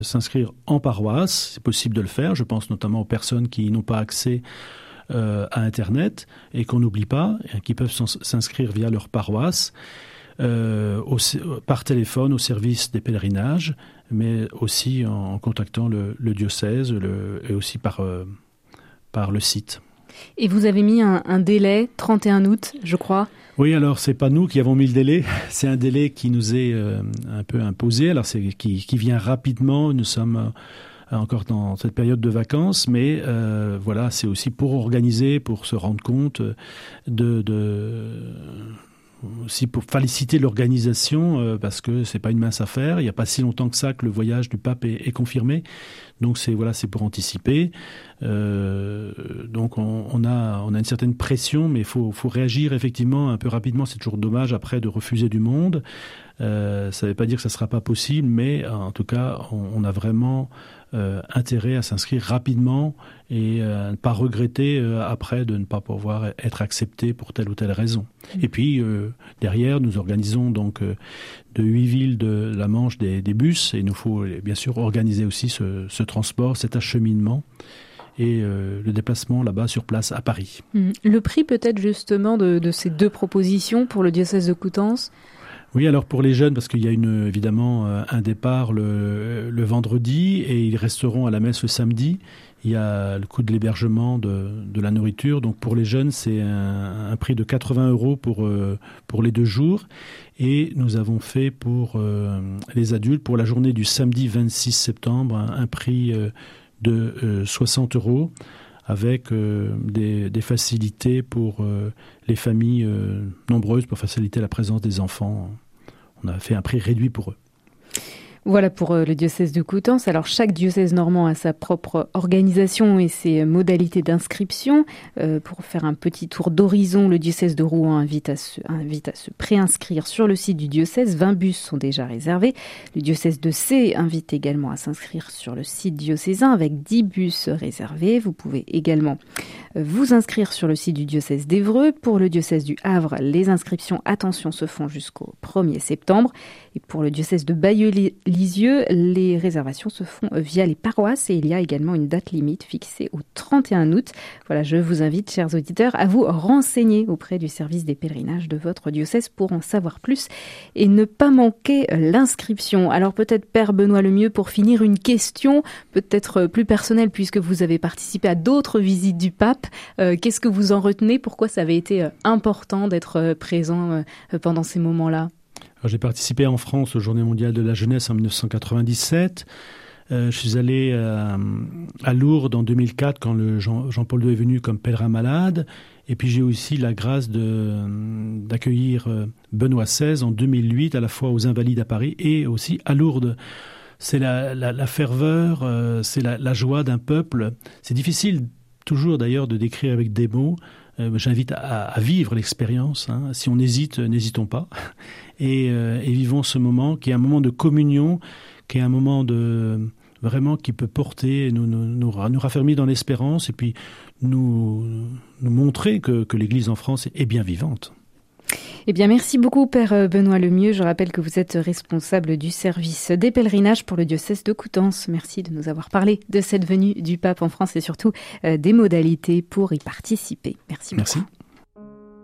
s'inscrire en paroisse. C'est possible de le faire. Je pense notamment aux personnes qui n'ont pas accès à Internet et qu'on n'oublie pas, qui peuvent s'inscrire via leur paroisse, par téléphone au service des pèlerinages, mais aussi en contactant le diocèse et aussi par le site. Et vous avez mis un délai, 31 août, je crois. Oui, alors c'est pas nous qui avons mis le délai, c'est un délai qui nous est un peu imposé, alors qui vient rapidement, nous sommes encore dans cette période de vacances, mais voilà, c'est aussi pour organiser, pour se rendre compte aussi pour féliciter l'organisation, parce que c'est pas une mince affaire. Il n'y a pas si longtemps que ça que le voyage du pape est confirmé. Donc c'est pour anticiper. Donc on a une certaine pression, mais il faut réagir effectivement un peu rapidement. C'est toujours dommage après de refuser du monde. Ça ne veut pas dire que ça ne sera pas possible, mais en tout cas, on a vraiment intérêt à s'inscrire rapidement et à ne pas regretter après de ne pas pouvoir être accepté pour telle ou telle raison. Et puis derrière, nous organisons donc de 8 villes de la Manche des bus, et il nous faut bien sûr organiser aussi ce transport, cet acheminement et le déplacement là-bas sur place à Paris. Le prix peut-être justement de ces deux propositions pour le diocèse de Coutances? Oui, alors pour les jeunes, parce qu'il y a évidemment un départ le vendredi et ils resteront à la messe le samedi. Il y a le coût de l'hébergement, de la nourriture. Donc pour les jeunes, c'est un prix de 80 € pour les 2 jours. Et nous avons fait pour les adultes, pour la journée du samedi 26 septembre, un prix de 60 € avec des facilités pour les familles nombreuses, pour faciliter la présence des enfants. On a fait un prix réduit pour eux. Voilà pour le diocèse de Coutances. Alors chaque diocèse normand a sa propre organisation et ses modalités d'inscription. Pour faire un petit tour d'horizon, le diocèse de Rouen invite à se préinscrire sur le site du diocèse. 20 bus sont déjà réservés. Le diocèse de Sées invite également à s'inscrire sur le site diocésain avec 10 bus réservés. Vous pouvez également vous inscrire sur le site du diocèse d'Évreux. Pour le diocèse du Havre, les inscriptions, attention, se font jusqu'au 1er septembre. Et pour le diocèse de Bayeux-Lisieux, les réservations se font via les paroisses et il y a également une date limite fixée au 31 août. Voilà, je vous invite, chers auditeurs, à vous renseigner auprès du service des pèlerinages de votre diocèse pour en savoir plus et ne pas manquer l'inscription. Alors peut-être, Père Benoît Lemieux, pour finir, une question peut-être plus personnelle puisque vous avez participé à d'autres visites du pape. Qu'est-ce que vous en retenez? Pourquoi ça avait été important d'être présent pendant ces moments-là? Alors, j'ai participé en France aux Journées mondiales de la jeunesse en 1997. Je suis allé à Lourdes en 2004 quand Jean-Paul II est venu comme pèlerin malade. Et puis j'ai aussi la grâce d'accueillir Benoît XVI en 2008, à la fois aux Invalides à Paris et aussi à Lourdes. C'est la ferveur, c'est la joie d'un peuple. C'est difficile toujours d'ailleurs de décrire avec des mots. J'invite à vivre l'expérience. Si on hésite, n'hésitons pas. Et vivons ce moment qui est un moment de communion, qui est un moment vraiment qui peut porter, nous raffermir dans l'espérance et puis nous montrer que l'Église en France est bien vivante. Eh bien, merci beaucoup, Père Benoît Lemieux. Je rappelle que vous êtes responsable du service des pèlerinages pour le diocèse de Coutances. Merci de nous avoir parlé de cette venue du pape en France et surtout des modalités pour y participer. Merci beaucoup.